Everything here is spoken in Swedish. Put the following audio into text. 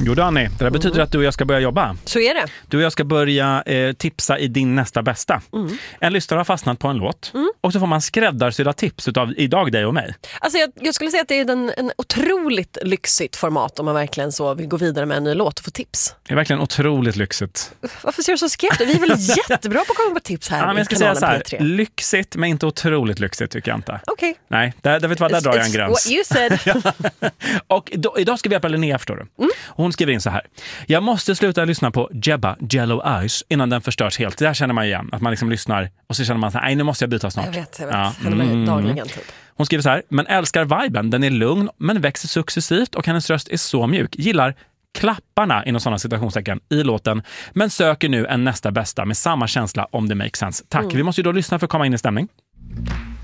Jo Danny, det där betyder att du och jag ska börja jobba. Så är det. Du och jag ska börja tipsa i din nästa bästa. En lyssnare har fastnat på en låt och så får man skräddarsydda tips utav idag dig och mig. Alltså jag skulle säga att det är en otroligt lyxigt format om man verkligen så vill gå vidare med en ny låt och få tips. Det är verkligen otroligt lyxigt. Varför ser du så skeptisk? Vi är väl jättebra på att komma på tips här men jag ska kanalen säga så här, P3. Lyxigt men inte otroligt lyxigt tycker jag inte. Okej. Nej, där vet vad, där drar jag en gräns. What you said. Och idag ska vi hjälpa Linnea, förstår du. Och hon skriver in så här: jag måste sluta lyssna på Jebba Jello Eyes innan den förstörs helt. Det här känner man igen, att man liksom lyssnar och så känner man så här, nej nu måste jag byta snart. Jag vet. Händer mig dagligen typ. Hon skriver så här: men älskar viben, den är lugn men växer successivt och hennes röst är så mjuk. Gillar klapparna inom sådana citationstecken i låten, men söker nu en nästa bästa med samma känsla om det makes sense. Tack, vi måste ju då lyssna för att komma in i stämning.